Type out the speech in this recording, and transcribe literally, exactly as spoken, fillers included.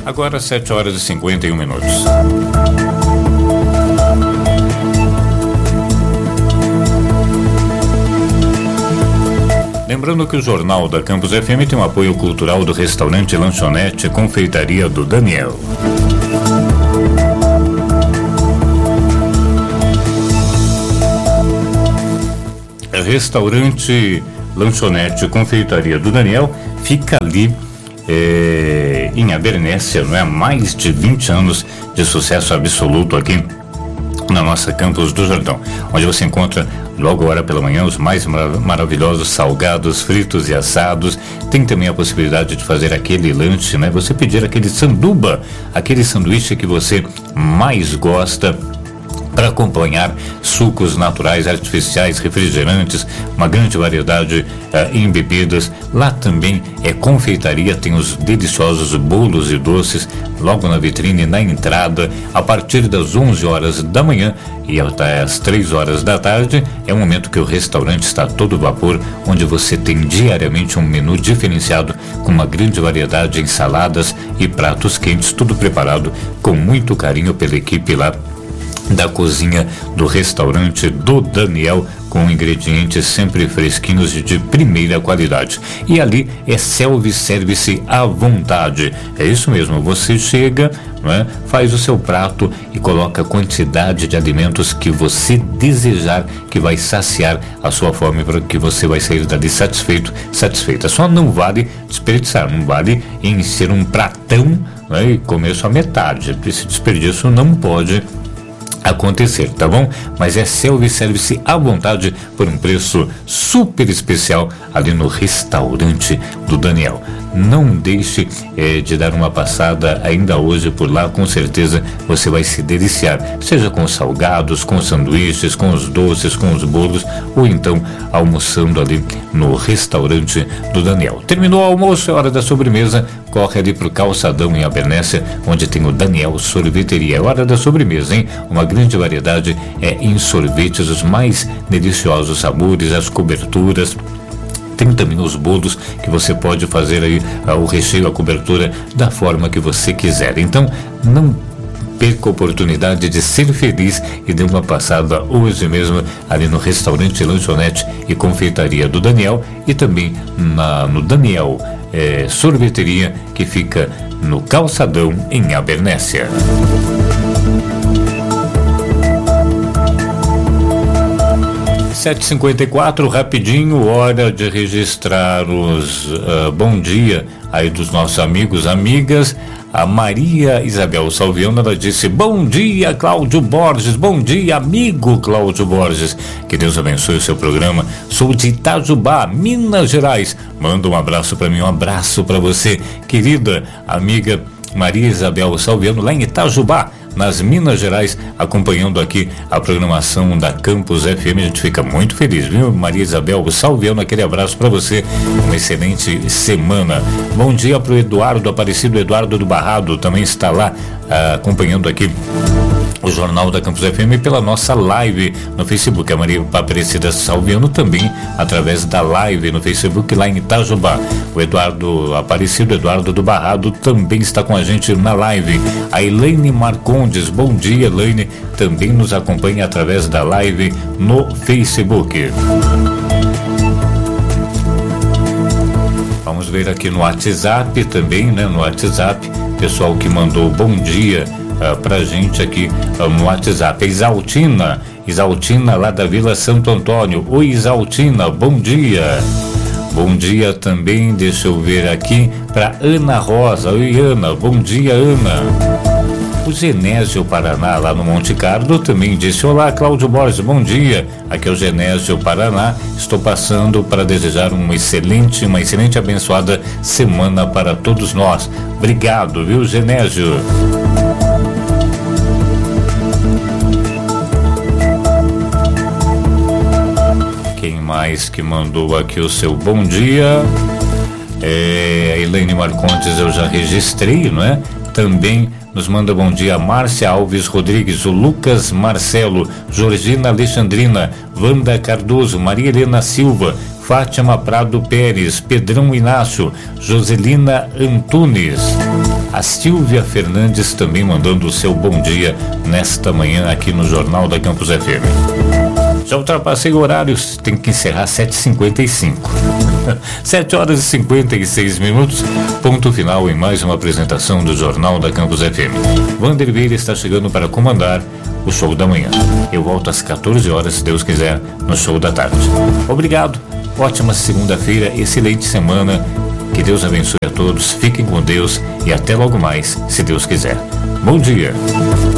Agora sete horas e cinquenta e um minutos. Lembrando que o Jornal da Campus F M tem um apoio cultural do restaurante Lanchonete Confeitaria do Daniel. Restaurante Lanchonete Confeitaria do Daniel fica ali é, em Abernéssia, não é? Há mais de vinte anos de sucesso absoluto aqui na nossa Campus do Jordão, onde você encontra logo agora pela manhã os mais marav- maravilhosos salgados, fritos e assados. Tem também a possibilidade de fazer aquele lanche, né? Você pedir aquele sanduba, aquele sanduíche que você mais gosta, para acompanhar sucos naturais, artificiais, refrigerantes, uma grande variedade uh, em bebidas. Lá também é confeitaria, tem os deliciosos bolos e doces logo na vitrine, na entrada, a partir das onze horas da manhã e até as três horas da tarde. É o momento que o restaurante está a todo vapor, onde você tem diariamente um menu diferenciado com uma grande variedade de ensaladas e pratos quentes, tudo preparado com muito carinho pela equipe lá da cozinha do restaurante do Daniel, com ingredientes sempre fresquinhos e de primeira qualidade. E ali é self-service à vontade. É isso mesmo, você chega, não é? Faz o seu prato e coloca a quantidade de alimentos que você desejar, que vai saciar a sua fome, para que você vai sair dali satisfeito, satisfeita. Só não vale desperdiçar, não vale encher um pratão, né, e comer só metade. Esse desperdício não pode acontecer, tá bom? Mas é self-service à vontade por um preço super especial ali no restaurante do Daniel. Não deixe eh, de dar uma passada ainda hoje por lá, com certeza você vai se deliciar, seja com os salgados, com os sanduíches, com os doces, com os bolos, ou então almoçando ali no restaurante do Daniel. Terminou o almoço, é hora da sobremesa, corre ali pro calçadão em Abernéssia, onde tem o Daniel Sorveteria. É hora da sobremesa, hein? Uma grande variedade é em sorvetes, os mais deliciosos sabores, as coberturas. Tem também os bolos que você pode fazer aí, o recheio, a cobertura da forma que você quiser. Então, não perca a oportunidade de ser feliz e dê uma passada hoje mesmo ali no restaurante Lanchonete e Confeitaria do Daniel, e também na, no Daniel é, Sorveteria, que fica no calçadão em Abernéssia. sete e cinquenta e quatro, rapidinho, hora de registrar os uh, bom dia aí dos nossos amigos, amigas. A Maria Isabel Salviano, ela disse: bom dia, Cláudio Borges, bom dia, amigo Cláudio Borges, que Deus abençoe o seu programa. Sou de Itajubá, Minas Gerais. Manda um abraço para mim, um abraço para você, querida amiga Maria Isabel Salviano, lá em Itajubá, nas Minas Gerais, acompanhando aqui a programação da Campus F M. A gente fica muito feliz, viu, Maria Isabel Salviano? Aquele abraço para você, uma excelente semana. Bom dia para o Eduardo Aparecido, Eduardo do Barrado, também está lá ah, acompanhando aqui o Jornal da Campus F M pela nossa live no Facebook. A Maria Aparecida Salviano também através da live no Facebook lá em Itajubá. O Eduardo Aparecido, Eduardo do Barrado, também está com a gente na live. A Elaine Marcondes, bom dia, Elaine, também nos acompanha através da live no Facebook. Vamos ver aqui no WhatsApp também, né? No WhatsApp, pessoal que mandou bom dia Uh, pra gente aqui uh, no WhatsApp. Isaltina, Isaltina lá da Vila Santo Antônio. Oi, Isaltina, bom dia. Bom dia também, deixa eu ver aqui, para Ana Rosa. Oi, Ana, bom dia, Ana. O Genésio Paraná, lá no Monte Carlo, também disse: olá, Cláudio Borges, bom dia. Aqui é o Genésio Paraná. Estou passando para desejar uma excelente, uma excelente abençoada semana para todos nós. Obrigado, viu, Genésio? Quem mais que mandou aqui o seu bom dia? É, a Elaine Marcondes eu já registrei, não é? Também nos manda bom dia a Márcia Alves Rodrigues, o Lucas Marcelo, Georgina Alexandrina, Wanda Cardoso, Maria Helena Silva, Fátima Prado Pérez, Pedrão Inácio, Joselina Antunes. A Silvia Fernandes também mandando o seu bom dia nesta manhã aqui no Jornal da Campus F M. Já ultrapassei o horário, tem que encerrar sete e cinquenta e cinco. sete horas e cinquenta e seis minutos, ponto final em mais uma apresentação do Jornal da Campus F M. Wander Vieira está chegando para comandar o show da manhã. Eu volto às quatorze horas, se Deus quiser, no show da tarde. Obrigado, ótima segunda-feira, excelente semana, que Deus abençoe a todos, fiquem com Deus e até logo mais, se Deus quiser. Bom dia!